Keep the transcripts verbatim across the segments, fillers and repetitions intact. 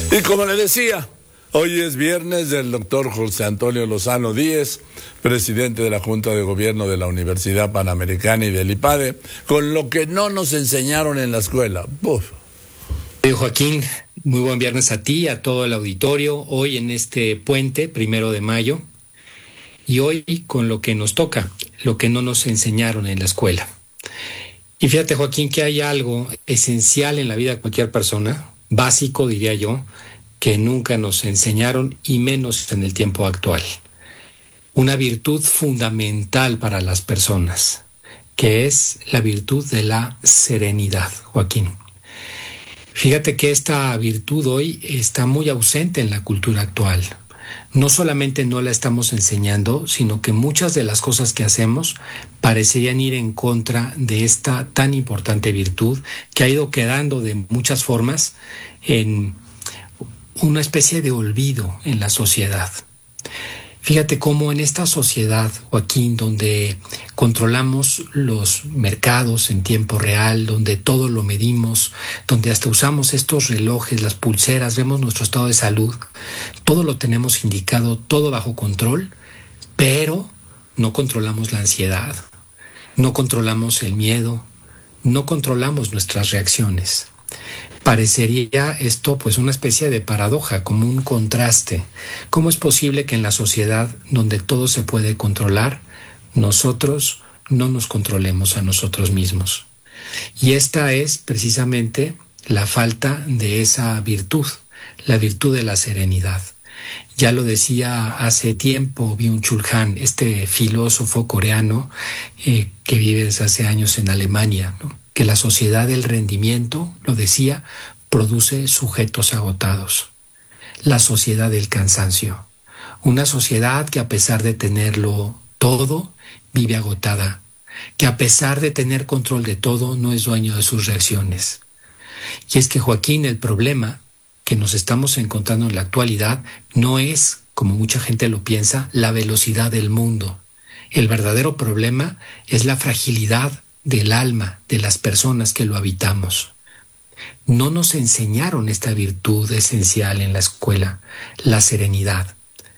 Y como le decía, hoy es viernes del doctor José Antonio Lozano Díez, presidente de la Junta de Gobierno de la Universidad Panamericana y del IPADE, con lo que no nos enseñaron en la escuela. Uf. Joaquín, muy buen viernes a ti, a todo el auditorio, hoy en este puente, primero de mayo, y hoy con lo que nos toca, lo que no nos enseñaron en la escuela. Y fíjate, Joaquín, que hay algo esencial en la vida de cualquier persona, básico, diría yo, que nunca nos enseñaron y menos en el tiempo actual. Una virtud fundamental para las personas, que es la virtud de la serenidad, Joaquín. Fíjate que esta virtud hoy está muy ausente en la cultura actual. No solamente no la estamos enseñando, sino que muchas de las cosas que hacemos parecerían ir en contra de esta tan importante virtud que ha ido quedando de muchas formas en una especie de olvido en la sociedad. Fíjate cómo en esta sociedad, Joaquín, donde controlamos los mercados en tiempo real, donde todo lo medimos, donde hasta usamos estos relojes, las pulseras, vemos nuestro estado de salud, todo lo tenemos indicado, todo bajo control, pero no controlamos la ansiedad, no controlamos el miedo, no controlamos nuestras reacciones. Parecería esto pues una especie de paradoja, como un contraste. ¿Cómo es posible que en la sociedad donde todo se puede controlar, nosotros no nos controlemos a nosotros mismos? Y esta es precisamente la falta de esa virtud, la virtud de la serenidad. Ya lo decía hace tiempo Byung-Chul Han, este filósofo coreano eh, que vive desde hace años en Alemania, ¿no? Que la sociedad del rendimiento, lo decía, produce sujetos agotados. La sociedad del cansancio. Una sociedad que a pesar de tenerlo todo, vive agotada. Que a pesar de tener control de todo, no es dueño de sus reacciones. Y es que, Joaquín, el problema que nos estamos encontrando en la actualidad no es, como mucha gente lo piensa, la velocidad del mundo. El verdadero problema es la fragilidad del alma de las personas que lo habitamos. No nos enseñaron esta virtud esencial en la escuela, la serenidad.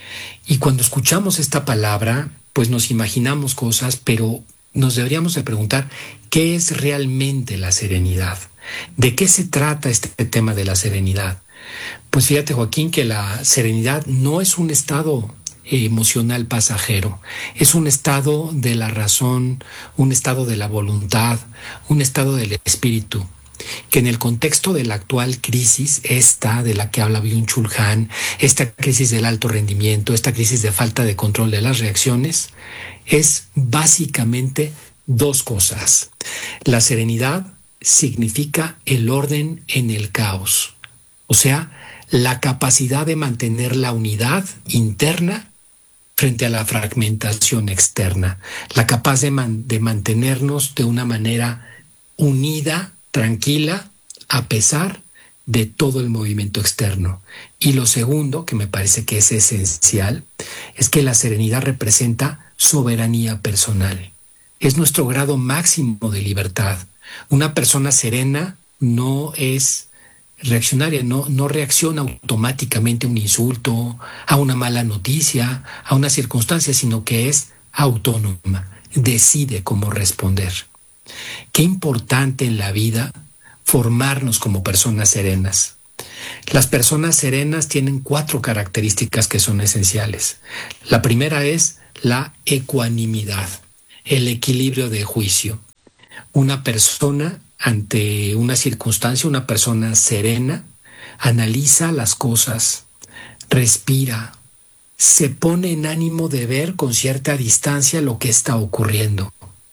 Y cuando escuchamos esta palabra, pues nos imaginamos cosas, pero nos deberíamos de preguntar, ¿qué es realmente la serenidad? ¿De qué se trata este tema de la serenidad? Pues fíjate, Joaquín, que la serenidad no es un estado emocional pasajero, es un estado de la razón, un estado de la voluntad, un estado del espíritu, que en el contexto de la actual crisis, esta de la que habla Byung-Chul Han, esta crisis del alto rendimiento, esta crisis de falta de control de las reacciones, es básicamente dos cosas. La serenidad significa el orden en el caos, o sea, la capacidad de mantener la unidad interna frente a la fragmentación externa, la capaz de, man, de mantenernos de una manera unida, tranquila, a pesar de todo el movimiento externo. Y lo segundo, que me parece que es esencial, es que la serenidad representa soberanía personal. Es nuestro grado máximo de libertad. Una persona serena no es reaccionaria, no, no reacciona automáticamente a un insulto, a una mala noticia, a una circunstancia, sino que es autónoma, decide cómo responder. Qué importante en la vida formarnos como personas serenas. Las personas serenas tienen cuatro características que son esenciales. La primera es la ecuanimidad, el equilibrio de juicio. Una persona ante una circunstancia, una persona serena, analiza las cosas, respira, se pone en ánimo de ver con cierta distancia lo que está ocurriendo.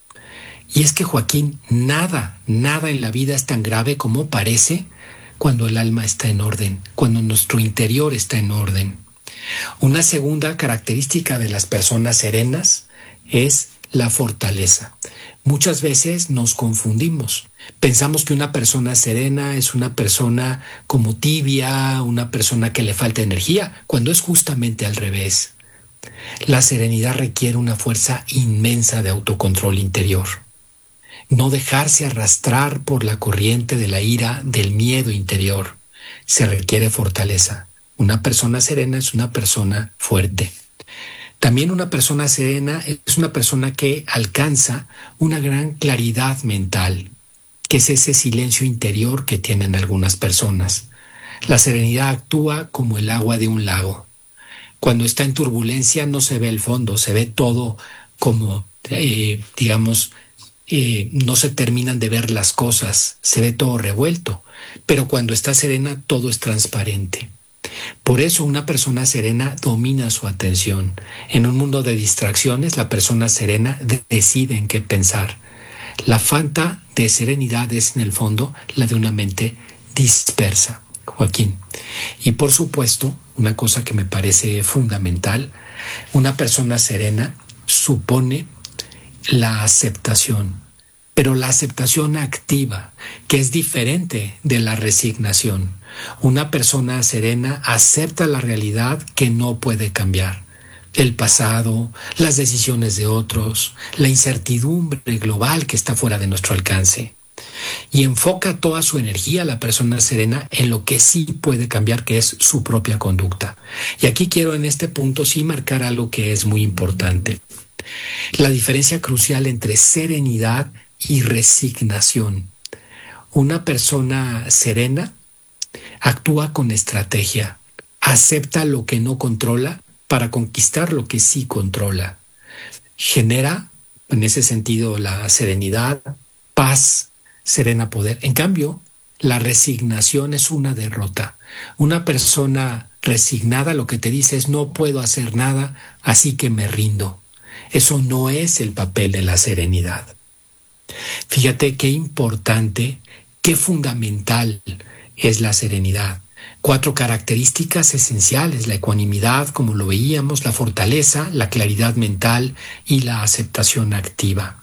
Y es que, Joaquín, nada, nada en la vida es tan grave como parece cuando el alma está en orden, cuando nuestro interior está en orden. Una segunda característica de las personas serenas es la fortaleza. Muchas veces nos confundimos. Pensamos que una persona serena es una persona como tibia, una persona que le falta energía, cuando es justamente al revés. La serenidad requiere una fuerza inmensa de autocontrol interior. No dejarse arrastrar por la corriente de la ira, del miedo interior. se requiere fortaleza. Una persona serena es una persona fuerte. También una persona serena es una persona que alcanza una gran claridad mental, que es ese silencio interior que tienen algunas personas. La serenidad actúa como el agua de un lago. Cuando está en turbulencia no se ve el fondo, se ve todo como, eh, digamos, eh, no se terminan de ver las cosas, se ve todo revuelto. Pero cuando está serena todo es transparente. Por eso una persona serena domina su atención. En un mundo de distracciones, la persona serena de- decide en qué pensar. La falta de serenidad es, en el fondo, la de una mente dispersa, Joaquín. Y por supuesto, una cosa que me parece fundamental, una persona serena supone la aceptación, pero la aceptación activa, que es diferente de la resignación. Una persona serena acepta la realidad que no puede cambiar. El pasado, las decisiones de otros, la incertidumbre global que está fuera de nuestro alcance. Y enfoca toda su energía, la persona serena, en lo que sí puede cambiar, que es su propia conducta. Y aquí quiero en este punto sí marcar algo que es muy importante. La diferencia crucial entre serenidad y resignación. Una persona serena actúa con estrategia, acepta lo que no controla para conquistar lo que sí controla. Genera, en ese sentido, la serenidad, paz, serena poder. En cambio, la resignación es una derrota. Una persona resignada lo que te dice es no puedo hacer nada, así que me rindo. Eso no es el papel de la serenidad. Fíjate qué importante, qué fundamental es la serenidad. Cuatro características esenciales: la ecuanimidad, como lo veíamos, la fortaleza, la claridad mental y la aceptación activa.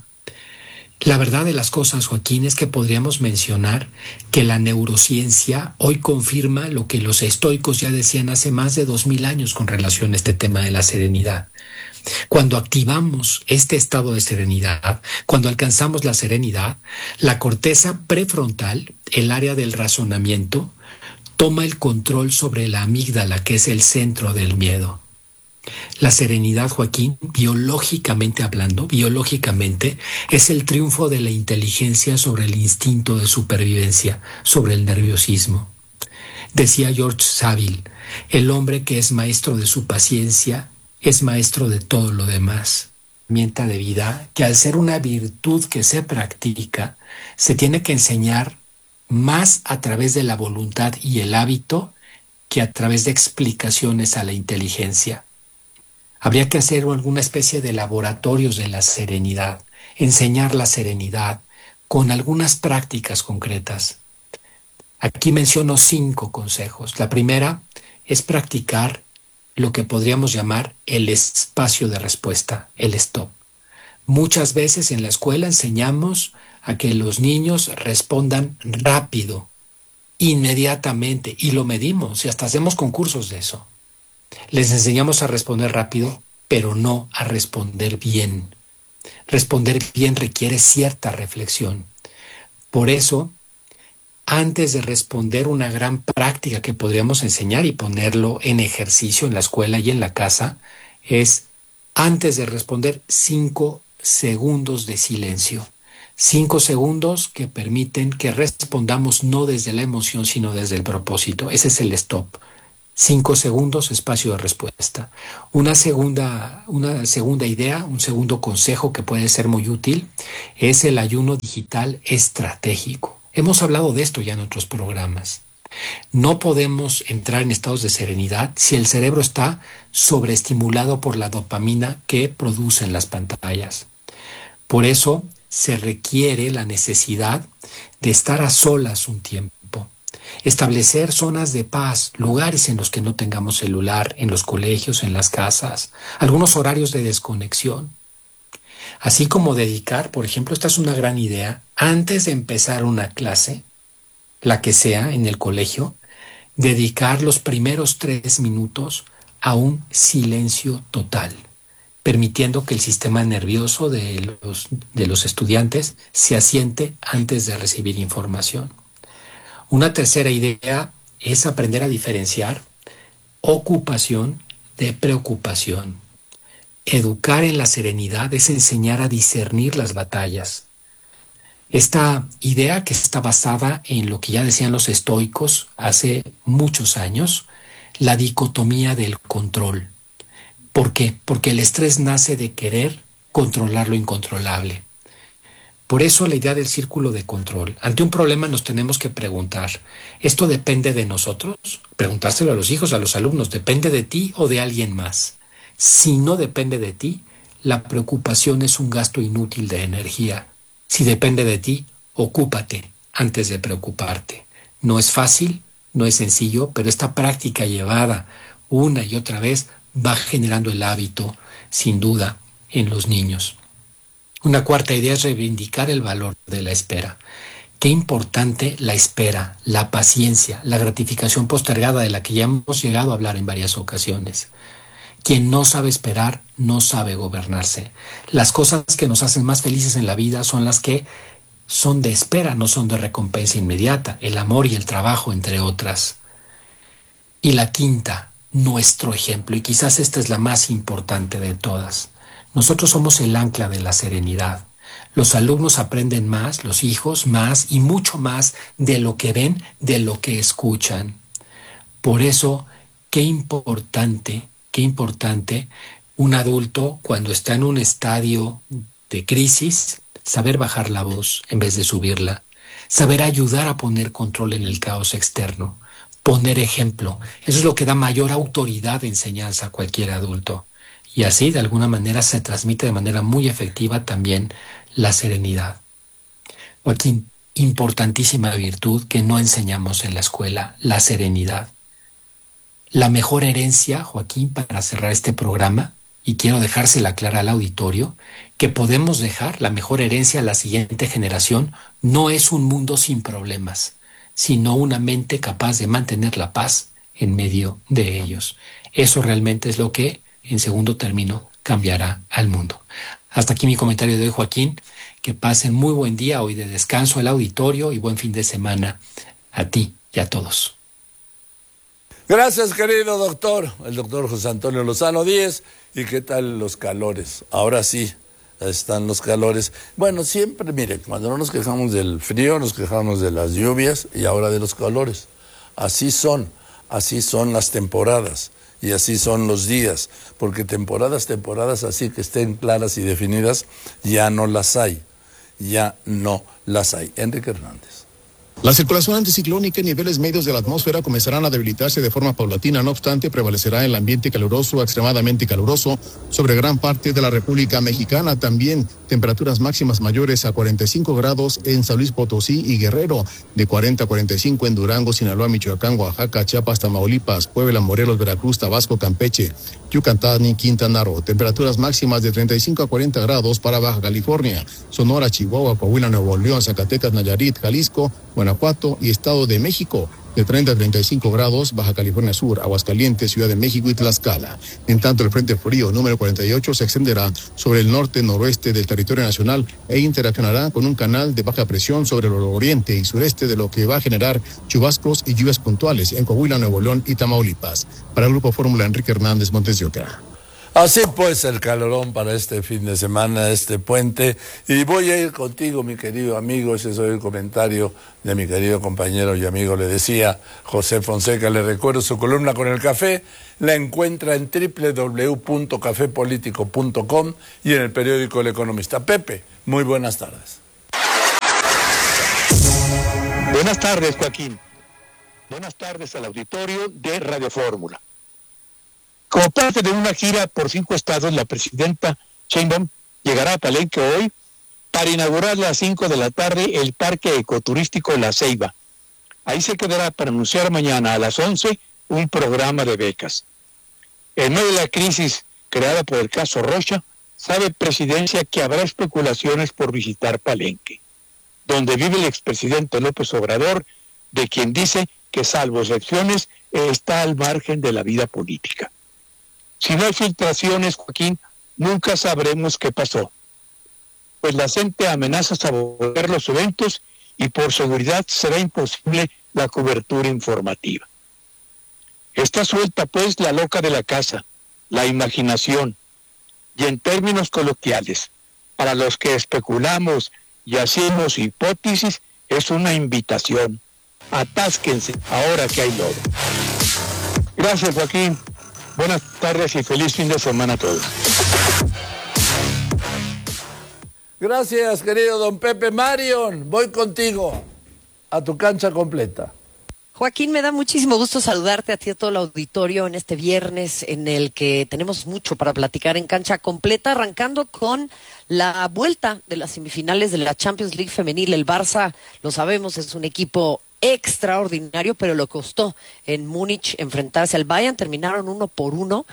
La verdad de las cosas, Joaquín, es que podríamos mencionar que la neurociencia hoy confirma lo que los estoicos ya decían hace más de dos mil años con relación a este tema de la serenidad. Cuando activamos este estado de serenidad, cuando alcanzamos la serenidad, la corteza prefrontal, el área del razonamiento, toma el control sobre la amígdala, que es el centro del miedo. La serenidad, Joaquín, biológicamente hablando, biológicamente, es el triunfo de la inteligencia sobre el instinto de supervivencia, sobre el nerviosismo. Decía George Saville, el hombre que es maestro de su paciencia es maestro de todo lo demás. Herramienta de vida que, al ser una virtud que se practica, se tiene que enseñar más a través de la voluntad y el hábito que a través de explicaciones a la inteligencia. Habría que hacer alguna especie de laboratorios de la serenidad, enseñar la serenidad con algunas prácticas concretas. Aquí menciono cinco consejos. La primera es practicar lo que podríamos llamar el espacio de respuesta, el stop. Muchas veces en la escuela enseñamos a que los niños respondan rápido, inmediatamente, y lo medimos y hasta hacemos concursos de eso. Les enseñamos a responder rápido, pero no a responder bien. Responder bien requiere cierta reflexión. Por eso, antes de responder, una gran práctica que podríamos enseñar y ponerlo en ejercicio en la escuela y en la casa es, antes de responder, cinco segundos de silencio. Cinco segundos que permiten que respondamos no desde la emoción, sino desde el propósito. Ese es el stop. Cinco segundos, espacio de respuesta. Una segunda, una segunda idea, un segundo consejo que puede ser muy útil es el ayuno digital estratégico. Hemos hablado de esto ya en otros programas. No podemos entrar en estados de serenidad si el cerebro está sobreestimulado por la dopamina que producen las pantallas. Por eso se requiere la necesidad de estar a solas un tiempo. Establecer zonas de paz, lugares en los que no tengamos celular, en los colegios, en las casas, algunos horarios de desconexión. Así como dedicar, por ejemplo, esta es una gran idea, antes de empezar una clase, la que sea en el colegio, dedicar los primeros tres minutos a un silencio total, permitiendo que el sistema nervioso de los, de los estudiantes se asiente antes de recibir información. Una tercera idea es aprender a diferenciar ocupación de preocupación. Educar en la serenidad es enseñar a discernir las batallas. Esta idea, que está basada en lo que ya decían los estoicos hace muchos años, la dicotomía del control. ¿Por qué? Porque el estrés nace de querer controlar lo incontrolable. Por eso la idea del círculo de control. Ante un problema nos tenemos que preguntar, ¿esto depende de nosotros? Preguntárselo a los hijos, a los alumnos, ¿depende de ti o de alguien más? Si no depende de ti, la preocupación es un gasto inútil de energía. Si depende de ti, ocúpate antes de preocuparte. No es fácil, no es sencillo, pero esta práctica llevada una y otra vez va generando el hábito, sin duda, en los niños. Una cuarta idea es reivindicar el valor de la espera. Qué importante la espera, la paciencia, la gratificación postergada de la que ya hemos llegado a hablar en varias ocasiones. Quien no sabe esperar, no sabe gobernarse. Las cosas que nos hacen más felices en la vida son las que son de espera, no son de recompensa inmediata. El amor y el trabajo, entre otras. Y la quinta, nuestro ejemplo. Y quizás esta es la más importante de todas. Nosotros somos el ancla de la serenidad. Los alumnos aprenden más, los hijos más y mucho más de lo que ven, de lo que escuchan. Por eso, qué importante, qué importante un adulto cuando está en un estadio de crisis, saber bajar la voz en vez de subirla, saber ayudar a poner control en el caos externo, poner ejemplo. Eso es lo que da mayor autoridad de enseñanza a cualquier adulto. Y así, de alguna manera, se transmite de manera muy efectiva también la serenidad. Joaquín, importantísima virtud que no enseñamos en la escuela, la serenidad. La mejor herencia, Joaquín, para cerrar este programa, y quiero dejársela clara al auditorio, que podemos dejar la mejor herencia a la siguiente generación, no es un mundo sin problemas, sino una mente capaz de mantener la paz en medio de ellos. Eso realmente es lo que, en segundo término, cambiará al mundo. Hasta aquí mi comentario de hoy, Joaquín. Que pasen muy buen día hoy de descanso al auditorio y buen fin de semana a ti y a todos. Gracias, querido doctor, el doctor José Antonio Lozano Díez. ¿Y qué tal los calores? Ahora sí, están los calores. Bueno, siempre, mire, cuando no nos quejamos del frío, nos quejamos de las lluvias y ahora de los calores. Así son, así son las temporadas. Y así son los días, porque temporadas, temporadas así que estén claras y definidas, ya no las hay, ya no las hay. Enrique Hernández. La circulación anticiclónica y niveles medios de la atmósfera comenzarán a debilitarse de forma paulatina, no obstante, prevalecerá el ambiente caluroso, extremadamente caluroso, sobre gran parte de la República Mexicana. También temperaturas máximas mayores a cuarenta y cinco grados en San Luis Potosí y Guerrero, de cuarenta a cuarenta y cinco en Durango, Sinaloa, Michoacán, Oaxaca, Chiapas, Tamaulipas, Puebla, Morelos, Veracruz, Tabasco, Campeche, Yucatán y Quintana Roo. Temperaturas máximas de treinta y cinco a cuarenta grados para Baja California, Sonora, Chihuahua, Coahuila, Nuevo León, Zacatecas, Nayarit, Jalisco, Guanajuato y Estado de México. De treinta a treinta y cinco grados, Baja California Sur, Aguascalientes, Ciudad de México y Tlaxcala. En tanto, el Frente Frío número cuarenta y ocho se extenderá sobre el norte-noroeste del territorio nacional e interaccionará con un canal de baja presión sobre el oriente y sureste, de lo que va a generar chubascos y lluvias puntuales en Coahuila, Nuevo León y Tamaulipas. Para el Grupo Fórmula, Enrique Hernández, Montes de Oca. Así pues, el calorón para este fin de semana, este puente. Y voy a ir contigo, mi querido amigo. Ese es el comentario de mi querido compañero y amigo, le decía José Fonseca. Le recuerdo su columna con el café. La encuentra en doble u doble u doble u punto café político punto com y en el periódico El Economista. Pepe, muy buenas tardes. Buenas tardes, Joaquín. Buenas tardes al auditorio de Radio Fórmula. Como parte de una gira por cinco estados, la presidenta Sheinbaum llegará a Palenque hoy para inaugurar a las cinco de la tarde el Parque Ecoturístico La Ceiba. Ahí se quedará para anunciar mañana a las once un programa de becas. En medio de la crisis creada por el caso Rocha, sabe Presidencia que habrá especulaciones por visitar Palenque, donde vive el expresidente López Obrador, de quien dice que salvo excepciones está al margen de la vida política. Si no hay filtraciones, Joaquín, nunca sabremos qué pasó, pues la gente amenaza sabotear los eventos y por seguridad será imposible la cobertura informativa. Está suelta pues la loca de la casa, la imaginación. Y en términos coloquiales, para los que especulamos y hacemos hipótesis, es una invitación. Atásquense ahora que hay lodo. Gracias, Joaquín. Buenas tardes y feliz fin de semana a todos. Gracias, querido don Pepe. Marion, voy contigo a tu cancha completa. Joaquín, me da muchísimo gusto saludarte a ti y a todo el auditorio en este viernes en el que tenemos mucho para platicar en cancha completa, arrancando con la vuelta de las semifinales de la Champions League femenil. El Barça, lo sabemos, es un equipo extraordinario, pero lo costó en Múnich enfrentarse al Bayern. Terminaron uno por uno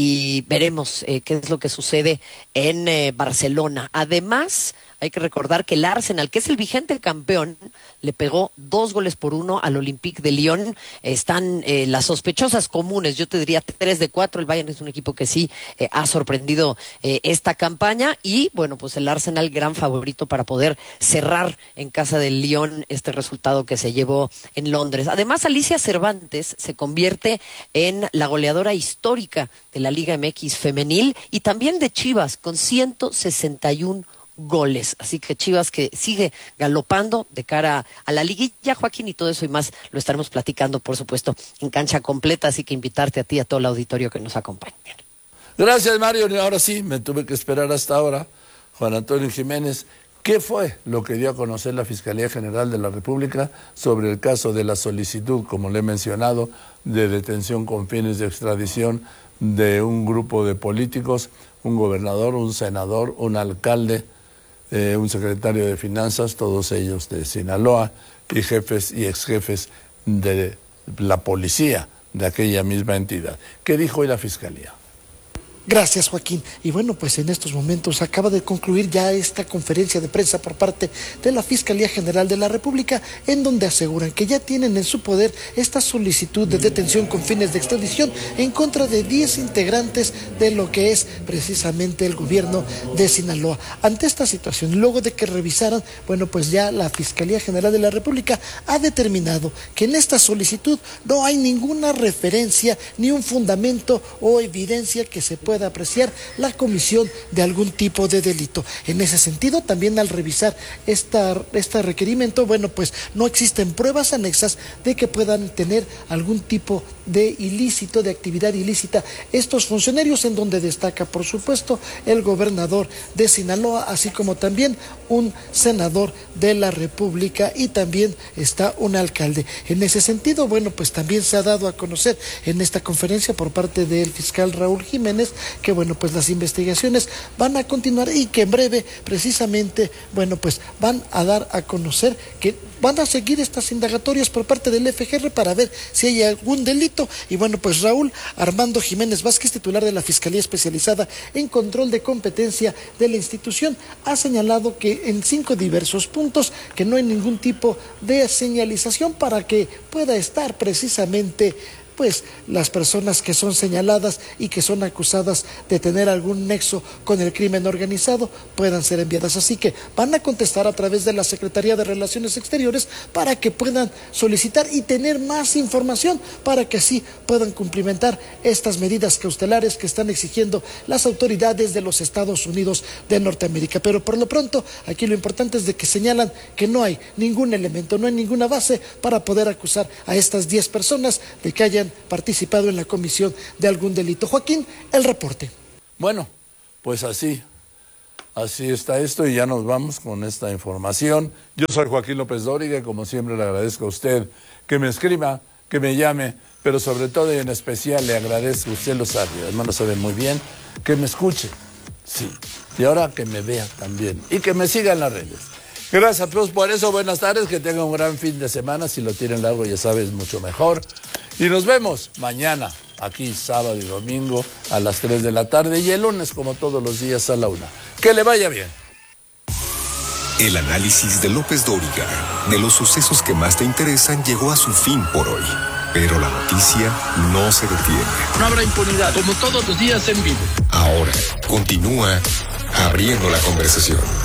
y veremos eh, qué es lo que sucede en eh, Barcelona. Además, hay que recordar que el Arsenal, que es el vigente campeón, le pegó dos goles por uno al Olympique de Lyon. Están eh, las sospechosas comunes, yo te diría tres de cuatro. El Bayern es un equipo que sí eh, ha sorprendido eh, esta campaña. Y bueno, pues el Arsenal, gran favorito para poder cerrar en casa del Lyon este resultado que se llevó en Londres. Además, Alicia Cervantes se convierte en la goleadora histórica de la Liga M X femenil y también de Chivas, con ciento sesenta y uno goles. Así que Chivas que sigue galopando de cara a la liguilla, Joaquín, y todo eso y más lo estaremos platicando, por supuesto, en cancha completa. Así que invitarte a ti y a todo el auditorio que nos acompañe. Gracias, Mario. Y ahora sí, me tuve que esperar hasta ahora. Juan Antonio Jiménez, ¿qué fue lo que dio a conocer la Fiscalía General de la República sobre el caso de la solicitud, como le he mencionado, de detención con fines de extradición de un grupo de políticos, un gobernador, un senador, un alcalde, Eh, un secretario de Finanzas, todos ellos de Sinaloa, y jefes y exjefes de la policía de aquella misma entidad? ¿Qué dijo hoy la Fiscalía? Gracias, Joaquín. Y bueno, pues en estos momentos acaba de concluir ya esta conferencia de prensa por parte de la Fiscalía General de la República, en donde aseguran que ya tienen en su poder esta solicitud de detención con fines de extradición en contra de diez integrantes de lo que es precisamente el gobierno de Sinaloa. Ante esta situación, luego de que revisaran, bueno, pues ya la Fiscalía General de la República ha determinado que en esta solicitud no hay ninguna referencia ni un fundamento o evidencia que se pueda apreciar la comisión de algún tipo de delito. En ese sentido, también al revisar esta, este requerimiento, bueno, pues no existen pruebas anexas de que puedan tener algún tipo de ilícito, de actividad ilícita estos funcionarios, en donde destaca, por supuesto, el gobernador de Sinaloa, así como también un senador de la República, y también está un alcalde. En ese sentido, bueno, pues también se ha dado a conocer en esta conferencia por parte del fiscal Raúl Jiménez que, bueno, pues las investigaciones van a continuar y que en breve, precisamente, bueno, pues van a dar a conocer que van a seguir estas indagatorias por parte del F G R para ver si hay algún delito. Y bueno, pues Raúl Armando Jiménez Vázquez, titular de la Fiscalía Especializada en Control de Competencia de la institución, ha señalado que en cinco diversos puntos que no hay ningún tipo de señalización para que pueda estar precisamente pues las personas que son señaladas y que son acusadas de tener algún nexo con el crimen organizado puedan ser enviadas. Así que van a contestar a través de la Secretaría de Relaciones Exteriores para que puedan solicitar y tener más información, para que así puedan cumplimentar estas medidas cautelares que están exigiendo las autoridades de los Estados Unidos de Norteamérica. Pero por lo pronto, aquí lo importante es de que señalan que no hay ningún elemento, no hay ninguna base para poder acusar a estas diez personas de que hayan participado en la comisión de algún delito. Joaquín, el reporte. Bueno, pues así, así está esto y ya nos vamos con esta información. Yo soy Joaquín López Dóriga y como siempre le agradezco a usted que me escriba, que me llame, pero sobre todo y en especial le agradezco, usted lo sabe, además lo sabe muy bien, que me escuche, sí, y ahora que me vea también y que me siga en las redes. Gracias a todos por eso, buenas tardes, que tengan un gran fin de semana, si lo tienen largo ya sabes, mucho mejor. Y nos vemos mañana, aquí sábado y domingo a las tres de la tarde y el lunes como todos los días a la una. Que le vaya bien. El análisis de López Dóriga de los sucesos que más te interesan llegó a su fin por hoy. Pero la noticia no se detiene. No habrá impunidad, como todos los días en vivo. Ahora continúa abriendo la conversación.